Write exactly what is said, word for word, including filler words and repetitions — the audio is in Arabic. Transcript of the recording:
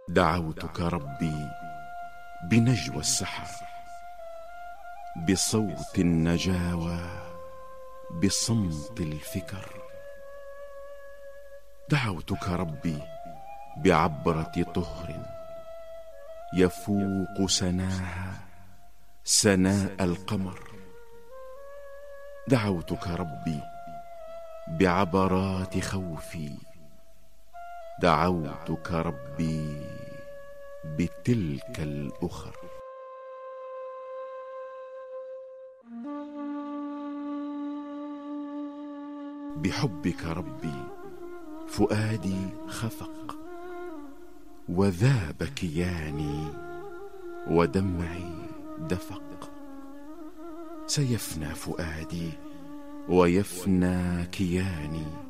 دعوتك ربي بنجوى السحر، بصوت النجاوى، بصمت الفكر. دعوتك ربي بعبرة طهر يفوق سناها سناء القمر. دعوتك ربي بعبرات خوفي، دعوتك ربي بتلك الأخر. بحبك ربي فؤادي خفق، وذاب كياني ودمعي دفق. سيفنى فؤادي ويفنى كياني،